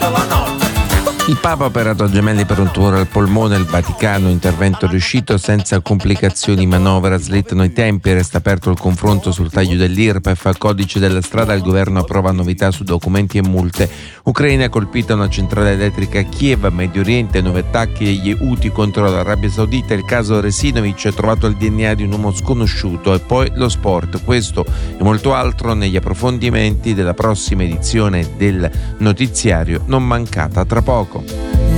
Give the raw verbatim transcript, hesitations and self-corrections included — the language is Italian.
Il Papa ha operato a gemelli per un tumore al polmone, il Vaticano, intervento riuscito senza complicazioni, manovra, slittano i tempi, resta aperto il confronto sul taglio dell'I R P E F, codice della strada, il governo approva novità su documenti e multe. Ucraina ha colpito una centrale elettrica a Kiev, Medio Oriente, nuovi attacchi degli Houthi contro l'Arabia Saudita, il caso Resinovic, ha trovato il D N A di un uomo sconosciuto e poi lo sport. Questo e molto altro negli approfondimenti della prossima edizione del notiziario, non mancata tra poco.